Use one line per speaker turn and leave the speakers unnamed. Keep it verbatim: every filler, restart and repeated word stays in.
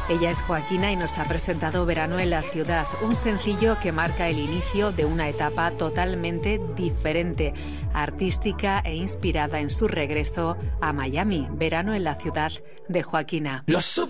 Ella es Joaquina y nos ha presentado Verano en la Ciudad, un sencillo que marca el inicio de una etapa totalmente diferente, artística e inspirada en su regreso a Miami. Verano en la Ciudad de Joaquina.
Los